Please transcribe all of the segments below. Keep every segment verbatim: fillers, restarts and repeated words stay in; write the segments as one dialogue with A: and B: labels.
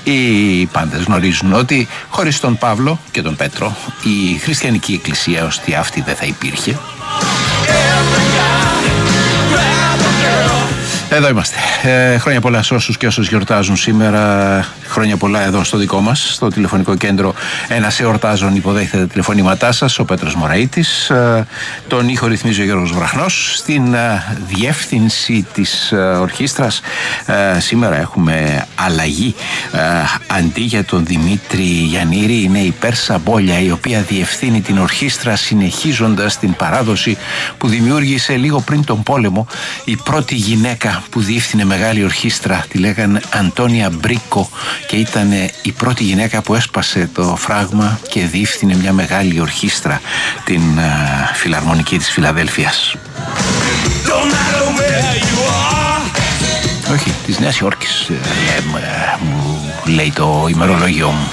A: Οι πάντες γνωρίζουν ότι χωρίς τον Παύλο και τον Πέτρο η χριστιανική εκκλησία ως τι αυτή δεν θα υπήρχε. Εδώ είμαστε. Ε, χρόνια πολλά σε όσους και όσες γιορτάζουν σήμερα. Χρόνια πολλά εδώ στο δικό μας, στο τηλεφωνικό κέντρο. Ένας εορτάζων υποδέχεται τα τηλεφωνήματά σας, ο Πέτρος Μωραΐτης. Ε, τον ήχο ρυθμίζει ο Γιώργος Βραχνός. Στην ε, διεύθυνση της ε, ορχήστρας ε, σήμερα έχουμε αλλαγή. Ε, αντί για τον Δημήτρη Γιαννήρη είναι η Πέρσα Μπόλια, η οποία διευθύνει την ορχήστρα συνεχίζοντας την παράδοση που δημιούργησε λίγο πριν τον πόλεμο η πρώτη γυναίκα που διεύθυνε μεγάλη ορχήστρα. Τη λέγανε Αντώνια Μπρίκο και ήταν η πρώτη γυναίκα που έσπασε το φράγμα και διεύθυνε μια μεγάλη ορχήστρα, την uh, Φιλαρμονική της Φιλαδέλφειας. Όχι, της Νέας Υόρκης, ε, μου λέει το ημερολόγιο μου.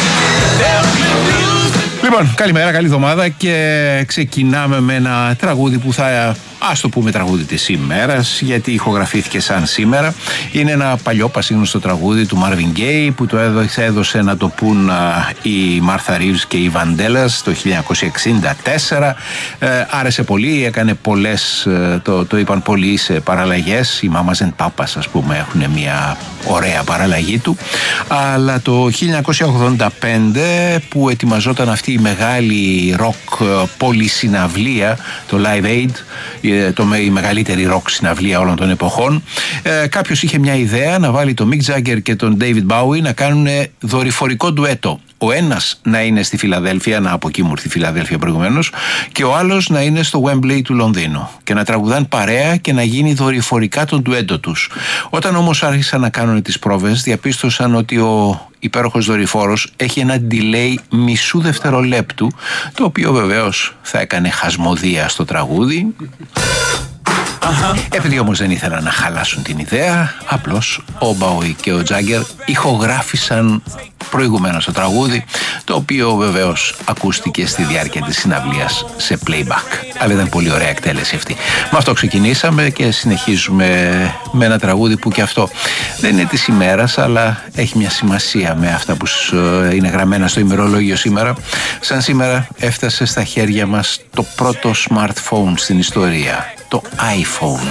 A: Λοιπόν, καλημέρα, καλή εβδομάδα και ξεκινάμε με ένα τραγούδι που θα, ας το πούμε, τραγούδι της ημέρας, γιατί ηχογραφήθηκε σαν σήμερα. Είναι ένα παλιό πασίγνωστο τραγούδι του Marvin Gaye που το έδωσε, έδωσε να το πούν η Μάρθα Ρίβς και η Βαντέλας το χίλια εννιακόσια εξήντα τέσσερα. Ε, άρεσε πολύ, έκανε πολλές, το, το είπαν πολλοί σε παραλλαγές. Οι Mamas and Papas, ας πούμε, έχουν μια ωραία παραλλαγή του. Αλλά το χίλια εννιακόσια ογδόντα πέντε που ετοιμαζόταν αυτή η μεγάλη ροκ πολυσυναυλία, το Live Aid, το, η μεγαλύτερη ροκ συναυλία όλων των εποχών, ε, κάποιος είχε μια ιδέα να βάλει τον Mick Jagger και τον David Bowie να κάνουν δορυφορικό ντουέτο. Ο ένας να είναι στη Φιλαδέλφεια, να από εκεί μου ήρθε η Φιλαδέλφεια προηγουμένως, και ο άλλος να είναι στο Wembley του Λονδίνου και να τραγουδάν παρέα και να γίνει δορυφορικά το ντουέτο τους. Όταν όμως άρχισαν να κάνουν τις πρόβες, διαπίστωσαν ότι ο υπέροχος δορυφόρος έχει ένα delay μισού δευτερολέπτου, το οποίο βεβαίως θα έκανε χασμωδία στο τραγούδι. Uh-huh. Επειδή όμως δεν ήθελαν να χαλάσουν την ιδέα, απλώς ο Μπάουι και ο Τζάγκερ ηχογράφησαν προηγουμένως το τραγούδι, το οποίο βεβαίως ακούστηκε στη διάρκεια της συναυλίας σε playback. Αλλά ήταν πολύ ωραία εκτέλεση αυτή. Με αυτό ξεκινήσαμε και συνεχίζουμε με ένα τραγούδι που και αυτό δεν είναι της ημέρας, αλλά έχει μια σημασία με αυτά που είναι γραμμένα στο ημερολόγιο σήμερα. Σαν σήμερα έφτασε στα χέρια μας το πρώτο smartphone στην ιστορία, το iPhone.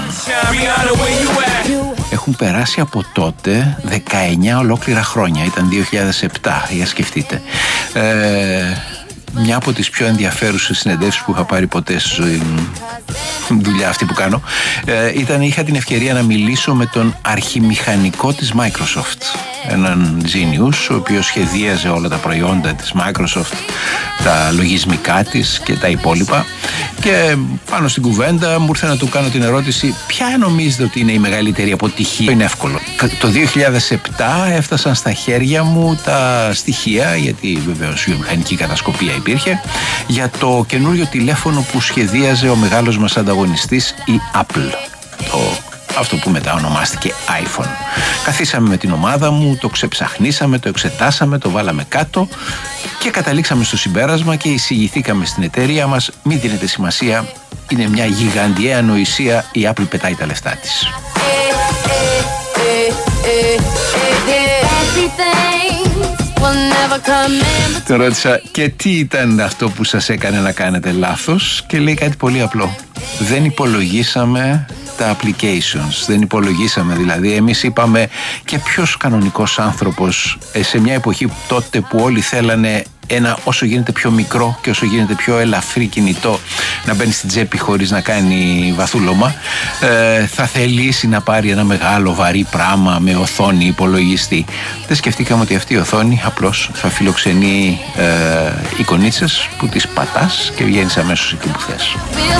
A: Έχουν περάσει από τότε δεκαεννιά ολόκληρα χρόνια. Ήταν δύο χιλιάδες επτά, για σκεφτείτε. Ε, μια από τις πιο ενδιαφέρουσες συνεντεύσεις που είχα πάρει ποτέ στη ζωή μου, δουλειά αυτή που κάνω, ε, ήταν, είχα την ευκαιρία να μιλήσω με τον αρχιμηχανικό της Microsoft, έναν genius, ο οποίος σχεδίαζε όλα τα προϊόντα της Microsoft, τα λογισμικά της και τα υπόλοιπα, και πάνω στην κουβέντα μου ήρθε να του κάνω την ερώτηση: ποια νομίζετε ότι είναι η μεγαλύτερη αποτυχία? Είναι εύκολο. Το δύο χιλιάδες επτά έφτασαν στα χέρια μου τα στοιχεία, γιατί βεβαίως η βιομηχανική κατασκοπία υπήρχε, για το καινούριο τηλέφωνο που σχεδίαζε ο μεγάλος μας ανταγωνιστής, η Apple, το, αυτό που μετά ονομάστηκε iPhone. Καθίσαμε με την ομάδα μου, το ξεψαχνίσαμε, το εξετάσαμε, το βάλαμε κάτω και καταλήξαμε στο συμπέρασμα και εισηγηθήκαμε στην εταιρεία μας: μην δίνετε σημασία, είναι μια γιγαντιαία ανοησία, η Apple πετάει τα λεφτά της. Τον ρώτησα: και τι ήταν αυτό που σας έκανε να κάνετε λάθος? Και λέει κάτι πολύ απλό: δεν υπολογίσαμε τα applications, δεν υπολογίσαμε. Δηλαδή εμείς είπαμε, και ποιος κανονικός άνθρωπος σε μια εποχή τότε που όλοι θέλανε ένα όσο γίνεται πιο μικρό και όσο γίνεται πιο ελαφρύ κινητό να μπαίνει στην τσέπη χωρίς να κάνει βαθούλωμα, ε, θα θελήσει να πάρει ένα μεγάλο βαρύ πράγμα με οθόνη υπολογιστή? Δεν σκεφτήκαμε ότι αυτή η οθόνη απλώς θα φιλοξενεί ε, εικονίτσες που τις πατάς και βγαίνεις αμέσως εκεί που θες.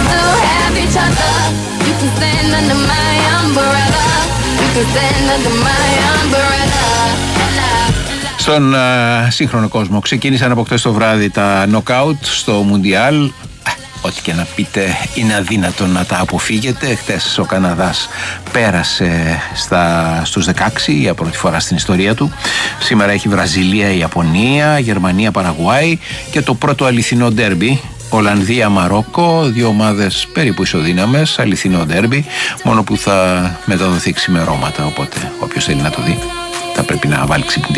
A: Στον uh, σύγχρονο κόσμο ξεκίνησαν από χτες το βράδυ τα knockout στο Μουντιάλ. Ό,τι και να πείτε, είναι αδύνατο να τα αποφύγετε. Χτες ο Καναδάς πέρασε στα, στους δεκαέξι για πρώτη φορά στην ιστορία του. Σήμερα έχει Βραζιλία, Ιαπωνία, Γερμανία, Παραγουάη και το πρώτο αληθινό ντέρμπι, Ολλανδία-Μαρόκο, δύο ομάδες περίπου ισοδύναμες, αληθινό ντέρμπι, μόνο που θα μεταδοθεί ξημερώματα, οπότε όποιος θέλει να το δει θα πρέπει να βάλει ξυπνητήρι.